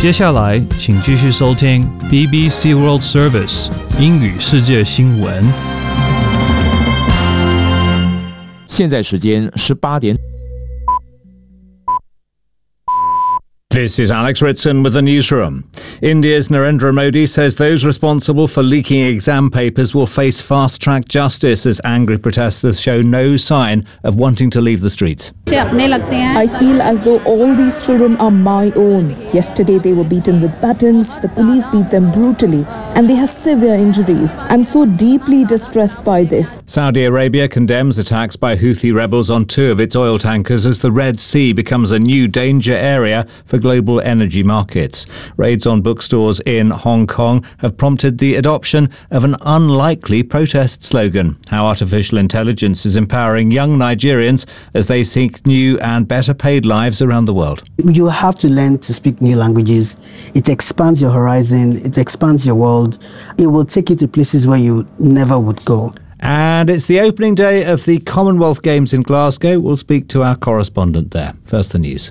接下来，请继续收听 BBC World Service 英语世界新闻。 现在时间18点。 This is Alex Ritson with the newsroom. India's Narendra Modi says those responsible for leaking exam papers will face fast-track justice as angry protesters show no sign of wanting to leave the streets. I feel as though all these children are my own. Yesterday they were beaten with batons, the police beat them brutally, and they have severe injuries. I'm so deeply distressed by this. Saudi Arabia condemns attacks by Houthi rebels on 2 of its oil tankers as the Red Sea becomes a new danger area for global energy markets. Raids on bookstores in Hong Kong have prompted the adoption of an unlikely protest slogan. How artificial intelligence is empowering young Nigerians as they seek new and better paid lives around the world. You have to learn to speak new languages. It expands your horizon, it expands your world. It will take you to places where you never would go. And it's the opening day of the Commonwealth Games in Glasgow. We'll speak to our correspondent there. First, the news.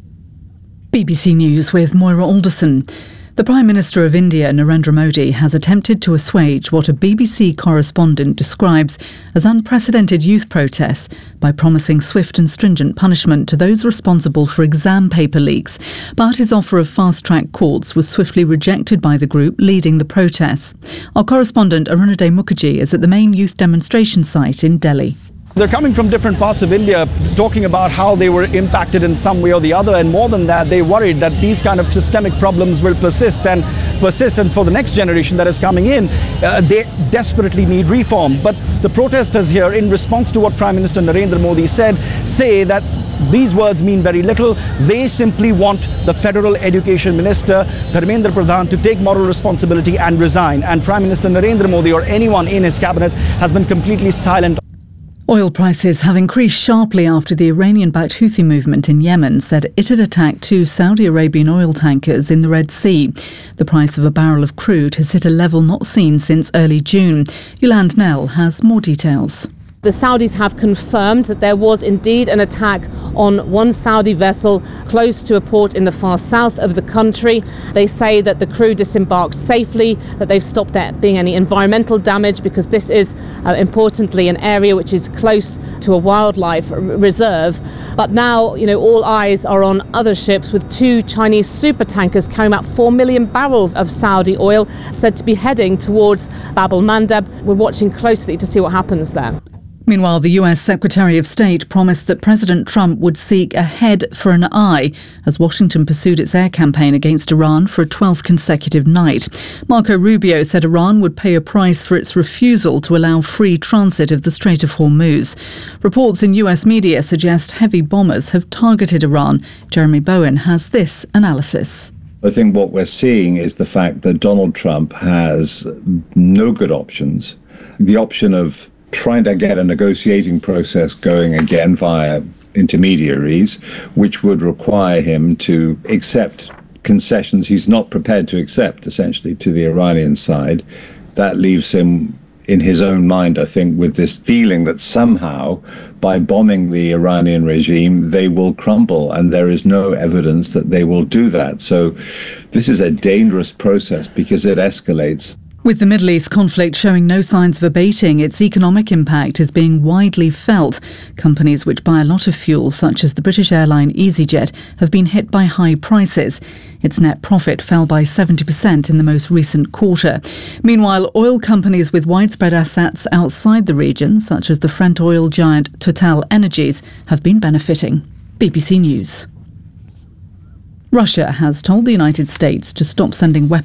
BBC News with Moira Alderson. The Prime Minister of India, Narendra Modi, has attempted to assuage what a BBC correspondent describes as unprecedented youth protests by promising swift and stringent punishment to those responsible for exam paper leaks. But his offer of fast-track courts was swiftly rejected by the group leading the protests. Our correspondent Arunade Mukherjee is at the main youth demonstration site in Delhi. They're coming from different parts of India, talking about how they were impacted in some way or the other, and more than that, they worried that these kind of systemic problems will persist, and for the next generation that is coming in, they desperately need reform. But the protesters here, in response to what Prime Minister Narendra Modi said, say that these words mean very little. They simply want the Federal Education Minister, Dharmendra Pradhan, to take moral responsibility and resign. And Prime Minister Narendra Modi or anyone in his cabinet has been completely silent. Oil prices have increased sharply after the Iranian-backed Houthi movement in Yemen said it had attacked 2 Saudi Arabian oil tankers in the Red Sea. The price of a barrel of crude has hit a level not seen since early June. Yolande Nell has more details. The Saudis have confirmed that there was indeed an attack on one Saudi vessel close to a port in the far south of the country. They say that the crew disembarked safely, that they've stopped there being any environmental damage because this is, importantly, an area which is close to a wildlife reserve. But now, all eyes are on other ships with 2 Chinese super tankers carrying about 4 million barrels of Saudi oil said to be heading towards Bab el-Mandeb. We're watching closely to see what happens there. Meanwhile, the US Secretary of State promised that President Trump would seek a head for an eye as Washington pursued its air campaign against Iran for a 12th consecutive night. Marco Rubio said Iran would pay a price for its refusal to allow free transit of the Strait of Hormuz. Reports in US media suggest heavy bombers have targeted Iran. Jeremy Bowen has this analysis. I think what we're seeing is the fact that Donald Trump has no good options. The option of trying to get a negotiating process going again via intermediaries, which would require him to accept concessions he's not prepared to accept, essentially, to the Iranian side. That leaves him in his own mind, I think, with this feeling that somehow, by bombing the Iranian regime, they will crumble, and there is no evidence that they will do that. So this is a dangerous process because it escalates. With the Middle East conflict showing no signs of abating, its economic impact is being widely felt. Companies which buy a lot of fuel, such as the British airline EasyJet, have been hit by high prices. Its net profit fell by 70% in the most recent quarter. Meanwhile, oil companies with widespread assets outside the region, such as the French oil giant Total Energies, have been benefiting. BBC News. Russia has told the United States to stop sending weapons